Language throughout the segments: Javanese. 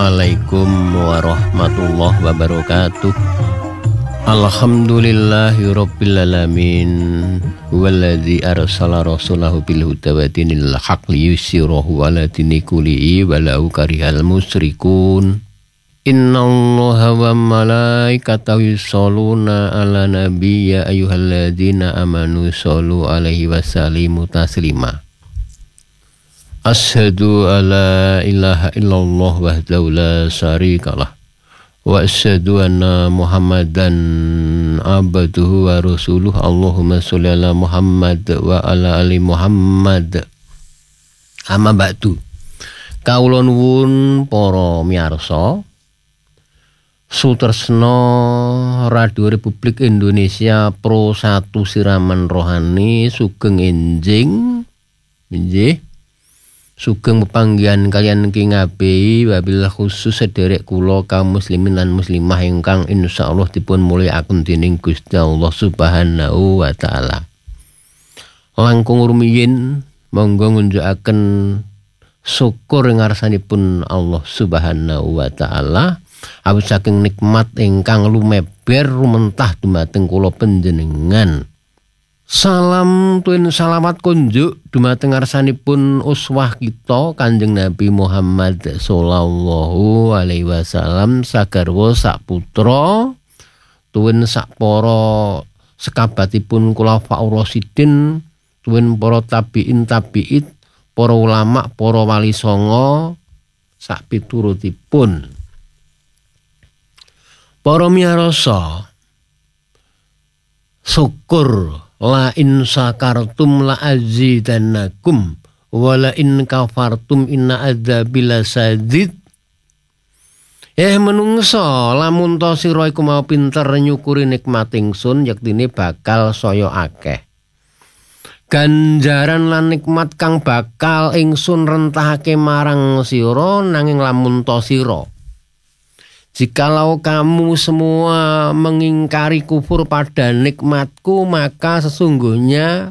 Assalamualaikum warahmatullahi wabarakatuh. Alhamdulillahirabbil alamin. Walladzi arsala rasulahu bil huda wa dinil haqq liyusirahu 'ala dini kullihi walau karihal musyrikun. Innallaha wa malaikatahu yusholluna 'alan nabiy ya ayyuhalladzina amanu shollu 'alaihi wa sallimu taslima. Asyhadu alla ilaha illallah wahdahu la syarikalah wa asyhadu anna Muhammadan abduhu wa rasuluh. Allahumma sholli ala Muhammad wa ala ali Muhammad. Amma ba'du. Kawula nuwun para miyarsa Sutresna Radio Republik Indonesia Pro 1 siraman rohani sugeng enjing nggih. Sugeng pepanggihan kalian King Abi wabil khusus sederek kula kaum muslimin lan muslimah ingkang insyaallah dipun mulyakaken dening Gusti Allah Subhanahu wa taala. Langkung rumiyin monggo ngunjukaken syukur ngarsanipun Allah Subhanahu wa taala awit saking nikmat ingkang lumeber rumentah dumateng kula panjenengan. Salam tuwin salamat kunjuk dumateng ngarsanipun uswah kita Kanjeng Nabi Muhammad sallallahu alaihi wasallam sagarwa sak putra tuwin sak para sekabatipun khulafaur rasyidin tuwin para tabiin tabiit para ulama para wali songo sak piturutipun. Para miyarsa syukur la in sakartum la azidannakum wa la in kafartum inna adzabi lasadid. Menungso lamun to sira iku mau pinter nyukuri nikmat ingsun yektine bakal saya akeh ganjaran lan nikmat kang bakal ingsun rentahake marang sira. Nanging lamun to sira jikalau kamu semua mengingkari kufur pada nikmatku, maka sesungguhnya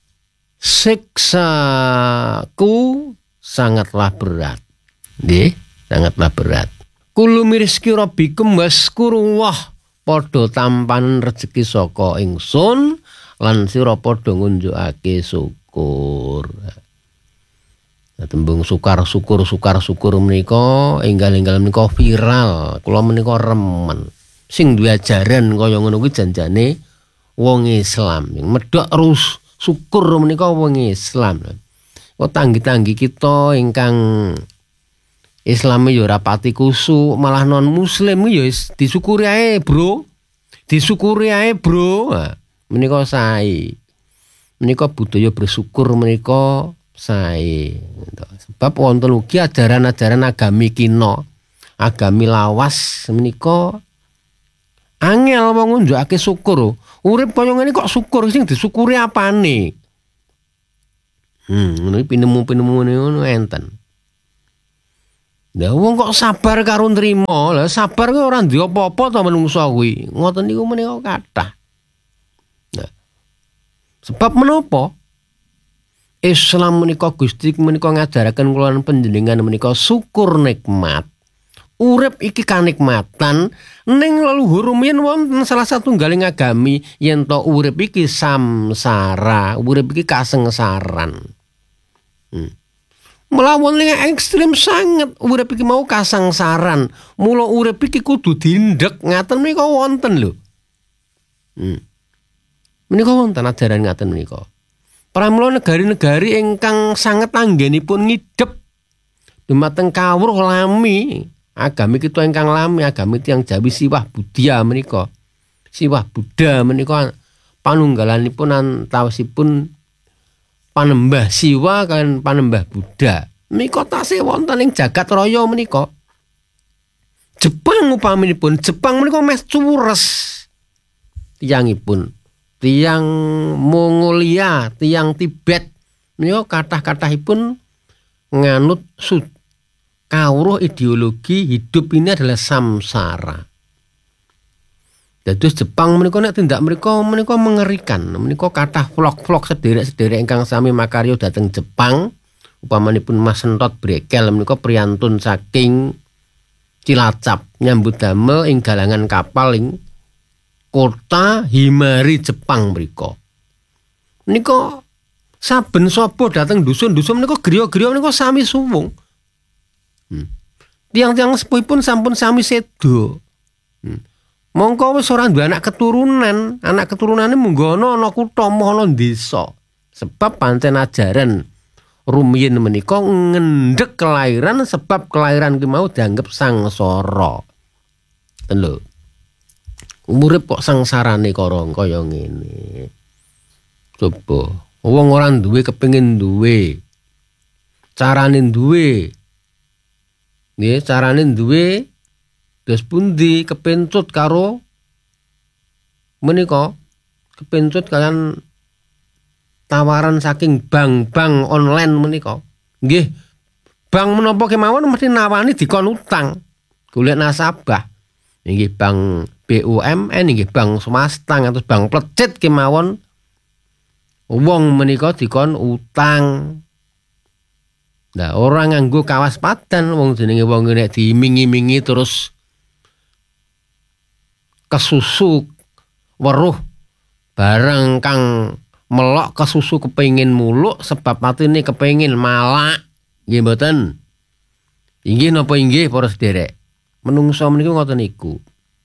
siksaku sangatlah berat. Sangatlah berat. Kulu mirizki rabbikum waskurullah, padha tampanen rezeki saka ingsun lan sira padha ngunjukake syukur. Tembung sukar syukur menika enggal-enggal menika viral. Kula menika remen. Sing duwe ajaran kaya ngono kuwi janjane wong Islam. Medhok terus syukur menika wong Islam. Kok tanggi-tanggi kita ingkang Islame ya ora pati kusuk, malah non muslim ya disyukuri ae, Bro. Disyukuri ae, Bro. Menika sae. Menika budaya bersyukur menika sae. Sebab wonten ugi ajaran-ajaran agami kina, agami lawas menika angel wong nunjukake syukur. Urip kaya ngene kok syukur, sing disyukuri apane? Ngono iki pinemu-pinemu ngono enten. Lah wong kok sabar karo nrimo. Lah sabar kuwi ora ndek apa-apa to menungso kuwi. Ngoten niku menika kathah. Nah. Sebab menapa? Islam menika Gusti menika ngajaraken kula panjenengan menika syukur nikmat. Urip iki kanikmatan ning leluhur rumiyin wonten salah satunggaling agami yen to urip iki samsara, urip iki kasengsaran. Melawan ning ekstrem sanget urip iki mau kasengsaran. Mula urip iki kudu dindek ngaten menika wonten lho. Menika wonten ajaran ngaten menika. Pramila negari-negari ingkang sanget anggenipun ngidep dumateng kawruh lami agami kita ingkang lami agami tiyang Jawi Siwah Buddha menika. Siwah Buddha menika panunggalanipun antawisipun panembah Siwa kan panembah Buddha. Menika tasih wonten ing jagat raya menika. Jepang upaminipun Jepang menika meh cures tiyangipun. Tiang Mongolia, tiang Tibet menika kathah-kathahipun nganut kawruh ideologi hidup ini adalah samsara. Dados Jepang menika nek tindak menika mengerikan. Menika kathah vlog-vlog sederek-sederek ingkang sami makarya dhateng Jepang. Upamanipun Mas Sentot Brekel menika priyantun saking Cilacap nyambut damel ing galangan kapal ing kota Himari Jepang mriku. Nika saben sapa dateng dusun-dusun menika griya-griya menika sami suwung. Tiang-tiang sepuhipun sampun sami sedo. Mongko wis ora duwe anak keturunane munggo ana kutha ana desa. Sebab pancen ajaran rumiyin menika ngendhek kelahiran sebab kelahiran ki mau dianggep sangsara. Lho. Umurip kok sangsarane kaya ngene. Coba wong ora duwe kepengin duwe. Carane duwe. Nggih, carane duwe dos pundi kepencut karo menika kepencut kalian tawaran saking bank-bank online menika. Nggih, bank menapa kemawon mesti nawani dikon utang. Golek nasabah. Nggih bank BUMN nggih bank swasta ngantos bank plecit kemawon wong menika dikon utang. Nah, orang nganggo kawaspadan wong jenenge wong nek diiming-imingi terus kesusu weruh barang kang melok kesusu kepengin muluk sebab atine kepengin malak. Nggih mboten? Inggih napa inggih para sederek? Menungso menika ngoten niku.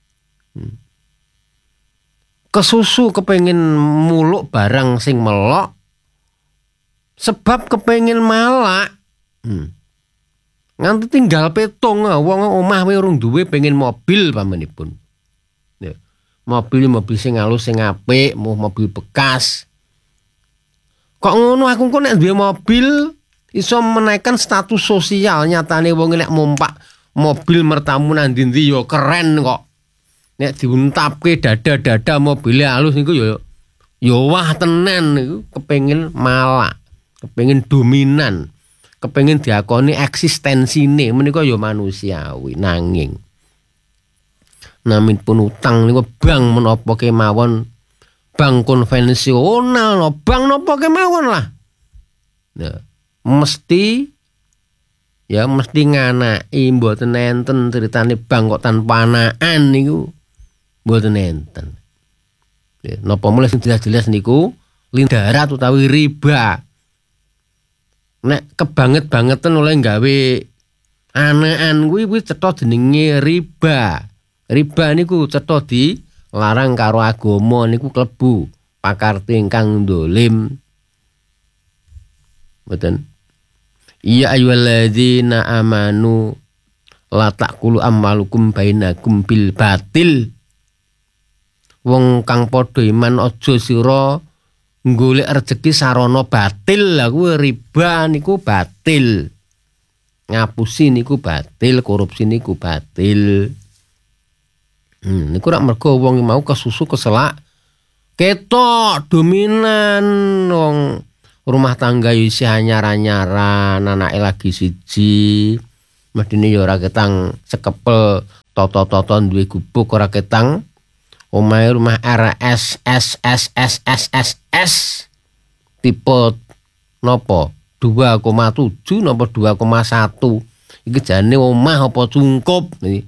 Kesusu kepengin muluk barang sing melok sebab kepengin malak. Nganti tinggal petung wong omah wae urung duwe pengen mobil pamenipun. Ya. Mobil sing alus sing apik, mobil bekas. Kok ngono aku kok nek duwe mobil iso menaikkan status sosial, nyatane wong nek mompak mobil mertamu nang ndi ya keren kok. Nek diuntapke dada-dada mobile alus niku ya wah tenan niku kepengin malak, kepengin dominan, kepengin diakoni eksistensine menika ya manusiawi nanging naminpun utang niku bank menapa kemawon bank konvensional bank napa kemawon lah. Nah, mesti nganaki mboten enten critane bank kok tanpa anakan niku mboten enten. Ya, napa mulih sing jelas-jelas niku lindarat utawi riba. Nek kebanget-bangeten oleh gawe anakan kuwi cetha jenenge riba. Riba niku cetha dilarang karo agama niku klebu pakarti ingkang dolim. Mboten. Ya ayyuhalladzina amanu la taqulu amwalukum bainakum bil batil. Wong kang padha iman aja sira golek rejeki sarana batil. Lah kuwi riba niku batil. Ngapusi niku batil, korupsi niku batil. Niku rak mergo wong mau kesusu keselak ketok dominan wong rumah tangga isih anyar-anyaran, anake lagi siji. Medine ya ora ketang sekepel toto-toto duwe gubuk ora ketang. Omahe rumah RSSSSSS tipe napa 2,7 napa 2,1 iki jane omah apa cungkup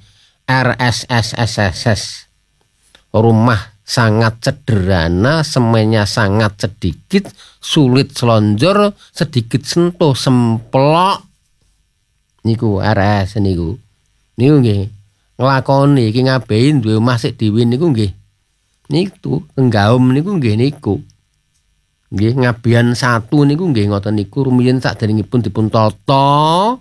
RSSSSS rumah sangat sederhana, semennya sangat sedikit, sulit selonjor, sedikit sentuh semplok. Niku RS niku. Niku nggih nglakoni iki ngabehi duwe omah sik dhewe niku nggih. Niku tenggaum niku nggih niku. Nggih ngabian 1 niku nggih ngoten niku rumiyin saderengipun dipun tata.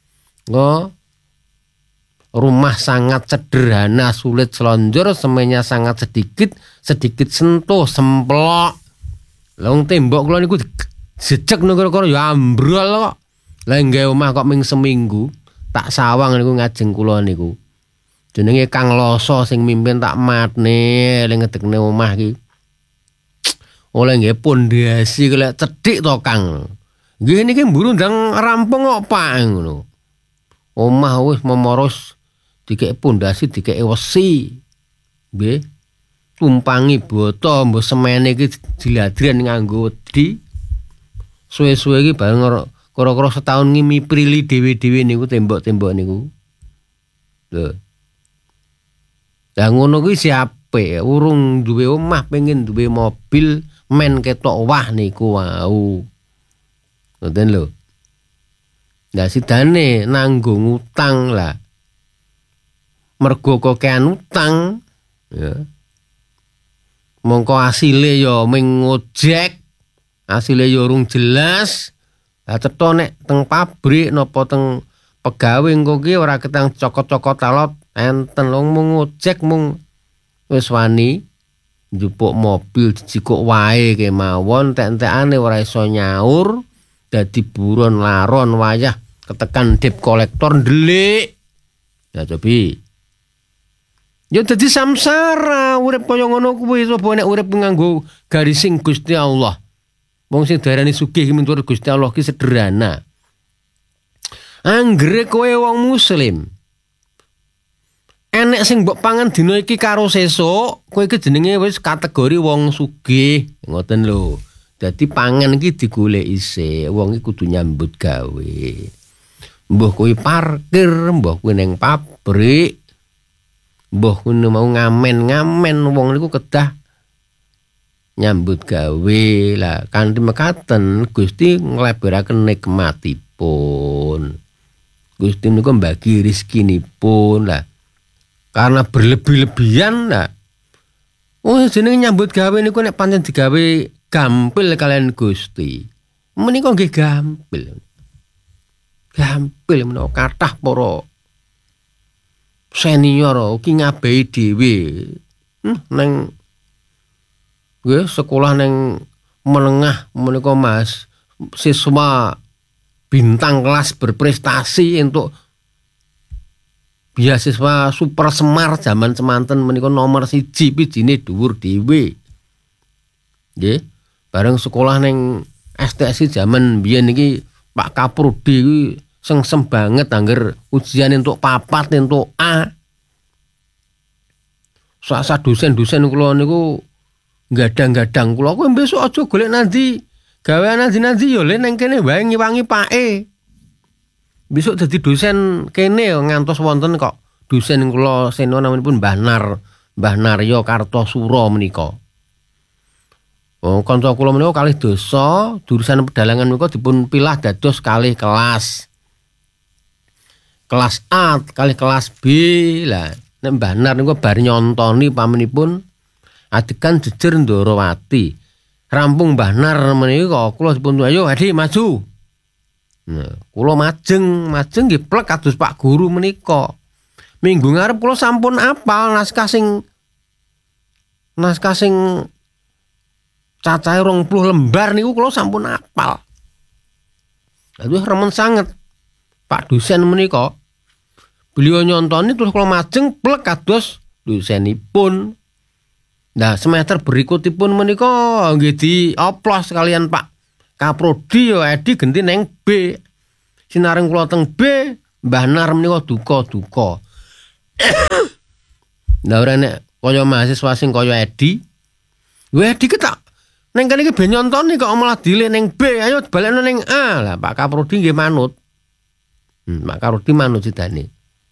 Rumah sangat sederhana, sulit selonjor, semennya sangat sedikit, sedikit sentuh, semplok. Long tembok kula niku jejeg niku ya ambrol kok. Lah nggawe omah kok ming seminggu, tak sawang niku ngajeng kula niku. Jenenge Kang Loso sing mimpin tak matne ning ngedekne omah iki. Oleh nggih pondasi kelek cedhik to Kang. Nggih niki mburu ndang rampung kok Pak ngono. Omah wis memoros dikek pondasi dikek wesi. Nggih. Tumpangi boto mbok semene iki diladran nganggo wedi. Suwe-suwe iki bareng kira-kira setahun ngimi prili dhewe-dhewe niku tembok-tembok niku. Lho. Lah ngono kuwi siape urung duwe omah pengen duwe mobil men ketok wah niku wau. Ngoten lho. Lah sidane nanggung utang lah. Mergo kokean utang ya. Mongko asile ya ming ngojek. Asile ya urung jelas. Lah cetha nek teng pabrik napa teng pegawe engko ki ora ketang cokot-cokot alot enten long mung ngojek mung wis wani njupuk mobil dijikuk wae kemawon entek-entekane ora iso nyaur dadi buron laron wayah ketekan debt kolektor ndelik. Ya cobi. Ya dadi samsara urip kaya ngono kuwi coba nek urip nganggo garising Gusti Allah. Wong sing diarani sugih miturut Gusti Allah ki sederhana. Anggere kowe wong muslim. Enek sing mbok pangan dina iki karo sesuk, kowe iki jenenge wis kategori wong sugih, ngoten lho. Dadi pangan iki digoleki isih, wong iki kudu nyambut gawe. Mbah kowe parkir, mbah kowe ning pabrik, mbah kowe mau ngamen-ngamen wong niku kedah nyambut gawe lah kanthi mekaten Gusti ngleberaken nikmatipun. Gusti niku mbagi rezekinipun lah. Karena berlebih-lebihan lah. Oh jenenge nyambut gawe niku nek pancen digawe gampil kalian Gusti. Menika nggih gampil. Gampil menawa kathah para senior ki ngabehi dhewe. Neng sekolah neng menengah menika Mas siswa bintang kelas berprestasi untuk beasiswa super semar zaman semanten menika nomor 1 bijine dhuwur dhewe. Nggih, bareng sekolah neng STSI zaman biyen iki Pak Kaprodi iki sengsem banget angger ujian entuk 4 entuk A. Sak dosen-dosen kula niku gadang-gadang kula kowe besok aja golek nanti gawean nanti yo le nang kene wae ngiwangi pake. Besok dadi dosen kene ngantos wonten kok dosen kula seno namanipun Mbah Naryo Kartosuro menika. Oh kanca kula menika kalih dosa jurusan pedalangan menika dipun pilah dados kalih kelas. Kelas A kalih kelas B lah. Nek Mbah Nar niku bar nyontoni pamenipun adegan jejer Ndorowati. Rampung Mbah Nar menika kula dipun ayo Hadi maju. Nah, kula majeng nggih plek kados Pak Guru menika. Minggu ngarep kula sampun apal naskah sing cacahe 20 lembar niku kula sampun apal. Aduh remen sanget Pak dosen menika. Beliau nyontoni terus kula majeng plek kados dosenipun. Nah, semester berikutipun menika nggih dioplos kalian Pak Kaprodi ya Edi genti neng B. Sinareng kula teng B, Mbah Nar menika duka-duka. Lah ora nek kaya mahasiswa sing kaya Edi. Edi ki tak neng kene iki ben nyontoni kok malah dilih neng B, ayo balekno neng A. Lah Pak Kaprodi nggih manut. Pak Kaprodi manut sidane.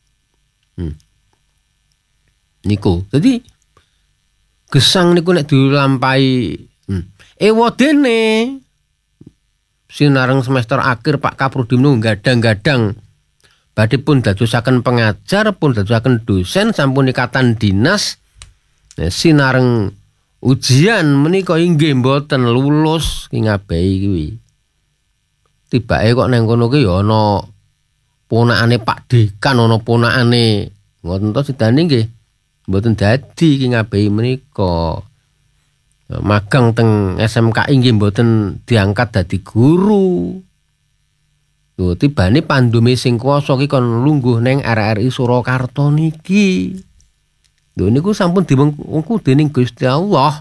Niku. Jadi gesang niku nek dilampahi ewadene sinareng semester akhir Pak Kaprodi menika gadang-gadang badhe pun dadosaken pengajar pun dadosaken dosen sampun ikatan dinas sinareng ujian menika inggih mboten lulus ki ngabehi kuwi. Tibake kok nang kono ki ya ana ponakane Pak Dekan ana ponakane ngoten to sidane nggih mboten dadi ki ngabehi menika. Magang teng SMKI nggih mboten diangkat dadi guru. Lho tibane pandume sing kuwasa ki kon lungguh ning RRI Surakarta niki. Lho niku sampun diwengku dening Gusti Allah.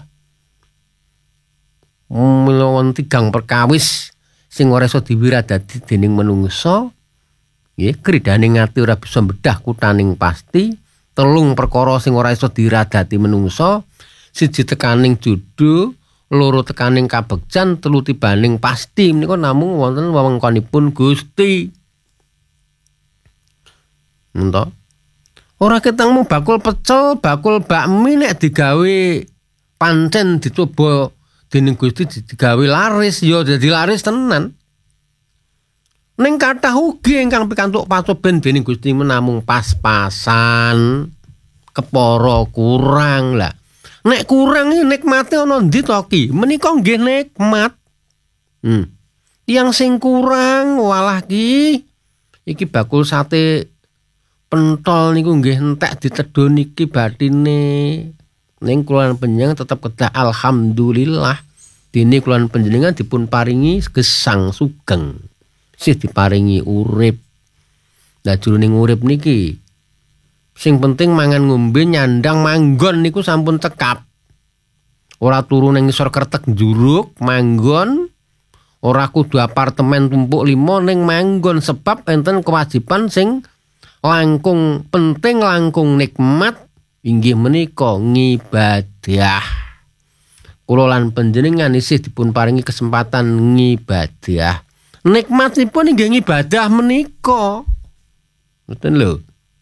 Melawan tigang perkawis sing ora iso diwiradadi dening manungsa. Nggih, kridane ngati ora bisa mbedah kutaning pasti. 3 perkara sing ora iso diradati manungsa. 1 tekaning judu, 2 tekaning kabegjan, 3 tibaning pasti menika namung wonten wewengkonipun Gusti. Nto. Ora ketengmu bakul pecel, bakul bakmi nek digawe pancen dicoba dening Gusti digawe laris ya dadi laris tenan. Ning kathah ugi ingkang pikantuk pacoben dening Gusti namung pas-pasan, kepara kurang lah. Nek kurang iki nikmate ana ndi to ki? Menika nggih nikmat. Yang sing kurang walah ki iki bakul sate pentol niku nggih entek ditedho niki bathine. Ning kula panjenengan tetep kedah alhamdulillah dene kula panjenengan dipun paringi gesang sugeng. Sih diparingi urip. Lah jroning urip niki sing penting mangan ngombe nyandang manggon niku sampun cekap. Ora turu ning ngisor kertek njuruk manggon. Ora kudu apartemen tumpuk 5 ning manggon sebab enten kewajiban sing langkung penting langkung nikmat inggih menika ngibadah. Kula lan panjenengan isih dipun paringi kesempatan ngibadah. Nikmatipun inggih ngibadah menika. Ngoten lho.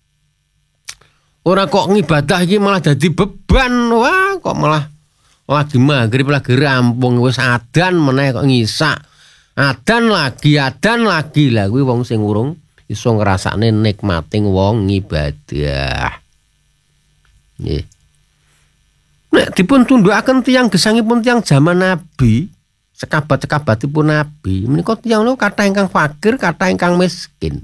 Ora kok ngibadah iki malah dadi beban. Wah, kok malah lagi maghrib lagi rampung wis adan meneh kok ngisak. Adan lagi lah kuwi wong sing urung iso ngrasakne nikmating wong ngibadah. Nggih. Nek dipun tundhukaken tiyang gesangipun tiyang jaman Nabi, sekabat-sekabatipun Nabi, menika tiyang niku kathah ingkang fakir, kathah ingkang miskin.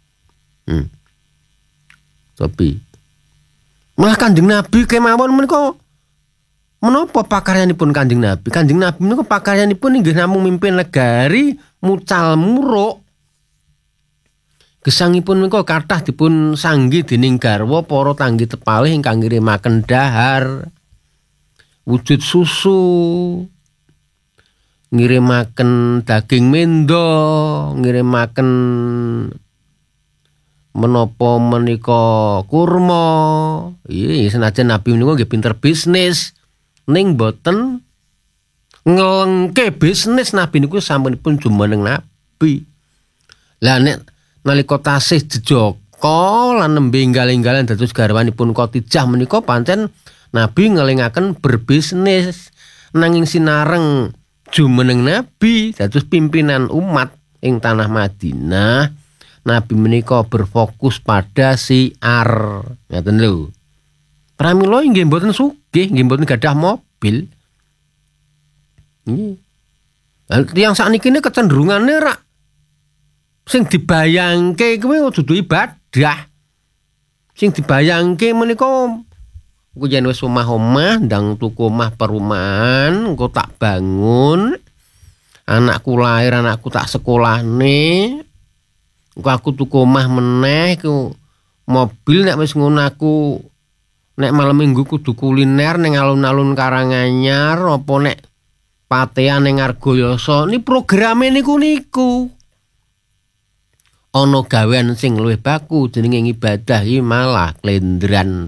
Tapi malah Kanjeng Nabi kemawon menika menapa pakaryanipun Kanjeng Nabi? Kanjeng Nabi menika pakaryanipun inggih namung mimpin negari mucal muruk. Gesangipun menika kathah dipun sanggi dening garwa para tanggi tepalih ingkang ngirimaken dahar, wujud susu, ngirimaken daging mendo, ngirimaken menapa menika kurma. Iya, senajan Nabi menika nggih pinter bisnis. Ning boten ngelengke bisnis Nabi niku sampunipun jumeneng Nabi. Lah nek nalika tasih jejaka lan nembe enggal-enggalan dados garwanipun Khadijah menika pancen Nabi ngelingaken berbisnis nanging sinareng jumeneng Nabi dados pimpinan umat ing tanah Madinah. Nabi menika berfokus pada siar. Ngaten lho. Pramila inggih mboten sugih, inggih mboten gadah mobil. Nggih. Tiyang sakniki ne kecenderungane rak sing dibayangke kuwi dudu ibadah. Sing dibayangke menika ku yen wis omah-omah ndang tuku omah perumahan, engko tak bangun. Anakku lahir, anakku tak sekolahne. Engko aku tuku omah meneh ku mobil nek wis ngono aku nek malam minggu kudu kuliner ning alun-alun Karanganyar apa nek patean ning Argayasa. Ni programe niku. Ana gawean sing luwih baku jenenge ibadah iki malah klendran.